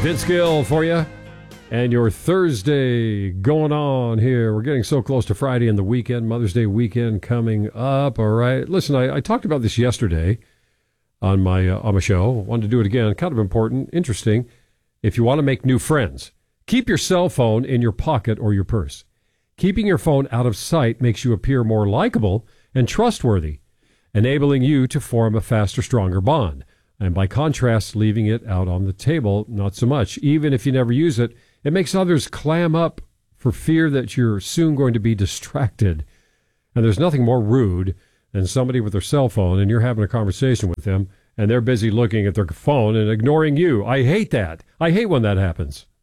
Vince Gill for you. And your Thursday going on here. We're getting so close to Friday and the weekend, Mother's Day weekend coming up. All right. Listen, I talked about this yesterday on my show. Wanted to do it again. Kind of important, interesting. If you want to make new friends, keep your cell phone in your pocket or your purse. Keeping your phone out of sight makes you appear more likable and trustworthy, enabling you to form a faster, stronger bond. And by contrast, leaving it out on the table, not so much. Even if you never use it, it makes others clam up for fear that you're soon going to be distracted. And there's nothing more rude than somebody with their cell phone and you're having a conversation with them and they're busy looking at their phone and ignoring you. I hate that. I hate when that happens.